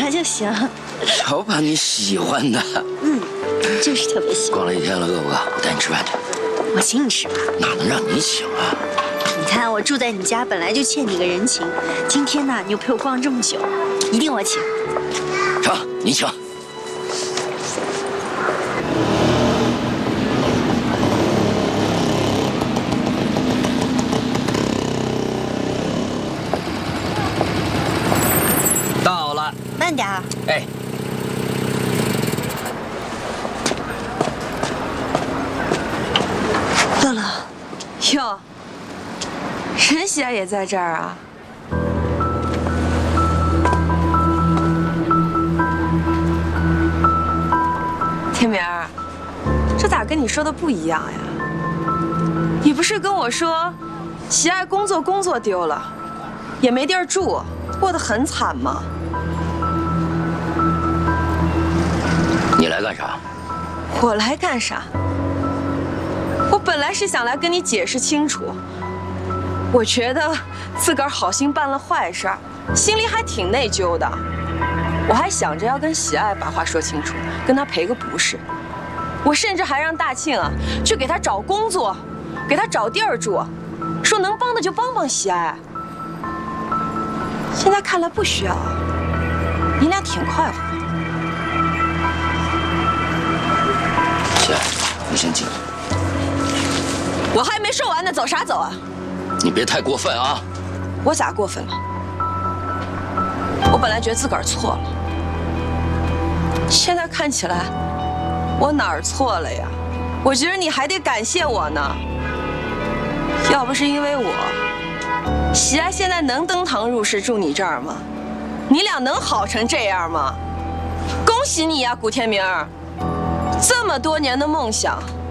了就行。 瞧把你喜欢的。 就是特别喜欢。 逛了一天了，饿不饿？我带你吃饭去。 我请你吃吧。 哪能让你请啊？ 你看我住在你家，本来就欠你个人情。今天呢，你又陪我逛这么久，一定我请。 成，你请。到了。 慢点儿。 哎。 乐乐， 哟，沈喜也在这儿啊？天明儿，这咋跟你说的不一样呀？你不是跟我说，喜爱工作丢了，也没地儿住，过得很惨吗？ 你来干啥？ 我来干啥？我本来是想来跟你解释清楚，我觉得自个儿好心办了坏事，心里还挺内疚的。我还想着要跟喜爱把话说清楚，跟他赔个不是。我甚至还让大庆啊去给他找工作，给他找地儿住，说能帮的就帮帮喜爱。现在看来不需要，你俩挺快活。 喜爱，你先进。 我还没说完呢，走啥走啊？ 你别太过分啊！ 我咋过分了？我本来觉得自个儿错了，现在看起来，我哪儿错了呀？我觉得你还得感谢我呢。要不是因为我，喜爱现在能登堂入室住你这儿吗？你俩能好成这样吗？恭喜你呀，古天明，这么多年的梦想